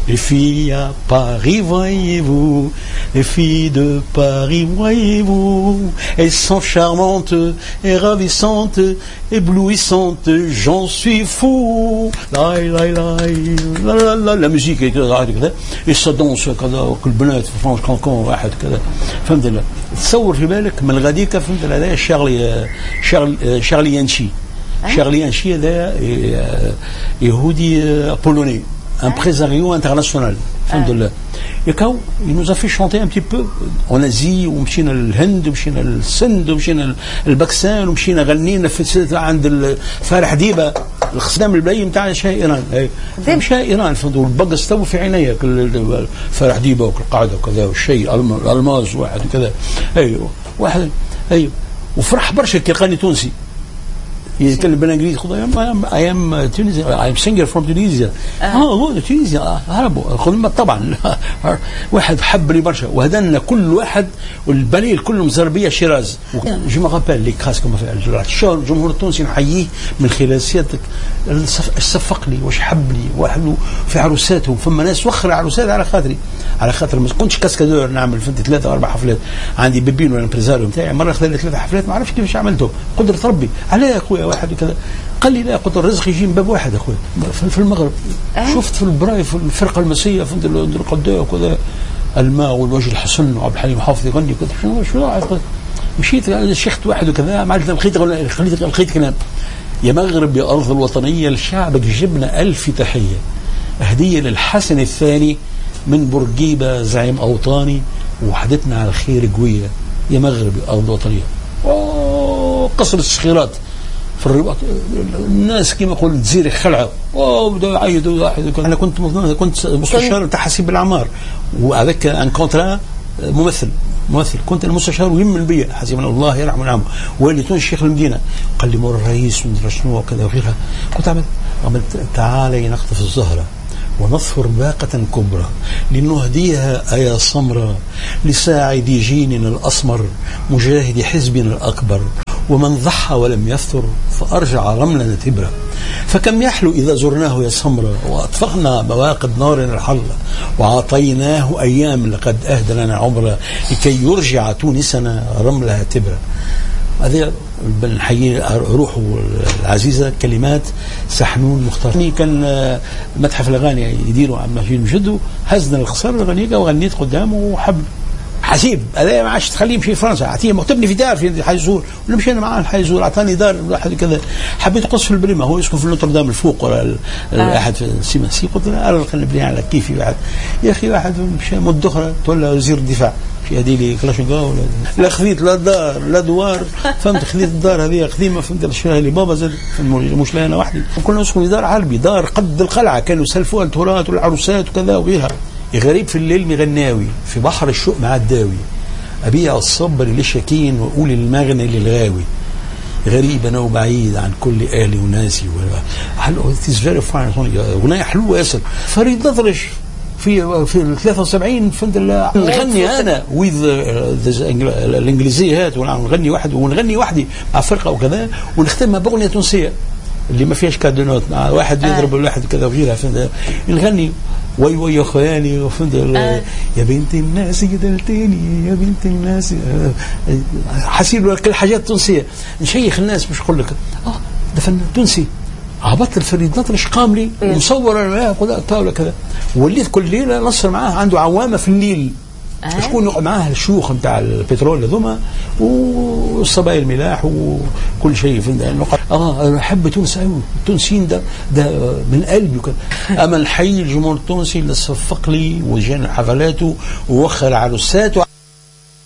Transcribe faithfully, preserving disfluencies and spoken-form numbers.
Les filles à Paris, voyez-vous, les filles de Paris, voyez-vous, elles sont charmantes et ravissantes, éblouissantes, j'en suis fou. La la la la la la musique كذا كذا الصدونس كذا وكل بنات في فرنسا كونكون واحد كذا فهمت لا تصور في بالك من غاديك فهمت هذا شارلي شارلي شارلي يانشي شارلي يانشي هذا يهودي بولوني un présario international الحمد لله يكاو il nous a fait chanter un petit peu en Asie ومشينا للهند ومشينا للسند ومشينا للباكستان ومشينا غنينا في عند فارح ديبه الخدام البلاي نتاع شاي ايران اي شاي ايران فهمتوا البق استوى في عينيا فارح ديبه والقاعده وكذا والشيء الالماس واحد وكذا ايوه واحد ايوه وفرح برشا كي لقاني تونسي يتكلم بالانجليزي خذ اي ام تونسي اي ام سينجر فروم تونيزيا اه تونسيا هربوا خذ طبعا واحد حبني برشا وهدنا كل واحد والبليل كلهم زربيه شيراز جو ما رابيل لي كاس كما في الجمهور التونسي نحييه من خلال سيادتك صفق لي واش حب لي واحد في عروساتهم فما ناس وخر عروسات على خاطري على خاطر ما كنتش كاسكادور نعمل فهمت ثلاثه اربع حفلات عندي بيبين ولا امبريزاريو نتاعي مره خذ لي ثلاثه حفلات ما عرفتش كيفاش عملتهم قدره ربي علاه يا اخويا واحد وكذا قال لي لا قلت الرزق يجي من باب واحد اخويا في المغرب أه؟ شفت في البراي في الفرقه المسيه في القداء وكذا الماء والوجه الحسن وعبد الحليم حافظ يغني كذا شنو شنو مشيت شيخت واحد وكذا ما عرفت لقيت لقيت لقيت كلام يا مغرب يا ارض الوطنيه لشعبك جبنا الف تحيه هديه للحسن الثاني من بورقيبه زعيم اوطاني وحدتنا على خير قويه يا مغرب يا ارض الوطنيه قصر الصخيرات في الرباط الناس كما يقول تزير خلعه وبداوا يعيطوا واحد انا كنت كنت مستشار تاع حسيب الاعمار وهذاك ان كونترا ممثل ممثل كنت المستشار ويمن بيا حسيب الله يرحمه نعم والدي شيخ المدينه قال لي مر الرئيس من شنو وكذا وغيرها كنت عملت عملت تعالي نقطف الزهره ونظفر باقة كبرى لنهديها آية سمرة لساعد جيننا الأسمر مجاهد حزبنا الأكبر ومن ضحى ولم يثر فأرجع رملنا تبرة فكم يحلو إذا زرناه يا سمرة وأطفقنا بواقد نارنا الحلة وعطيناه أيام لقد أهدى لنا عمره لكي يرجع تونسنا رملها تبرة. هذه بنحيي روحه العزيزة كلمات سحنون مختار كان متحف الأغاني يديروا عبد المجيد مجدو هزنا الخسارة الأغنية وغنيت قدامه وحب حسيب هذا ما عادش تخليه يمشي فرنسا عطيه مكتبني في دار في حي زور ولا مشينا معاه الحي زور اعطاني دار واحد كذا حبيت قص في البريمه هو يسكن في نوتردام الفوق ولا احد في السيماسي قلت له انا نبني على كيفي واحد يا اخي واحد مشى مده اخرى تولى وزير الدفاع في هذه لي كلاشنكوف ولا لا خذيت لا دار لا دوار فهمت خذيت الدار هذه قديمه فهمت شراها لي بابا زاد مش لها انا وحدي وكنا نسكن في دار عربي دار قد القلعه كانوا يسلفوها التراث والعروسات وكذا وغيرها غريب في الليل مغناوي في بحر الشوق مع الداوي أبيع الصبر للشكين وأقول المغنى للغاوي غريب أنا وبعيد عن كل أهلي وناسي أغنية حلوة ياسر فريد الأطرش في في ثلاثة وسبعين فهمت نغني أنا ويذ الإنجليزية هات ونغني واحد ونغني وحدي مع فرقة وكذا ونختمها بأغنية تونسية اللي ما فيهاش كادونات واحد يضرب الواحد كذا وغيرها فهمت نغني وي وي يا خيالي وفهمت آه. يا بنت الناس قتلتيني يا بنت الناس حسيب كل حاجات تونسيه نشيخ الناس مش اقول لك اه ده فنان تونسي هبطل فريد الأطرش قام لي ومصور انا طاوله كذا وليت كل ليله نصر معاه عنده عوامه في النيل آه. شكون يقعد معاه الشيوخ نتاع البترول هذوما والصبايا الملاح وكل شيء في النقط اه انا احب تونس قوي التونسيين ده ده من قلبي وكده اما نحيي الجمهور التونسي اللي صفق لي وجانا حفلاته ووخر عروساته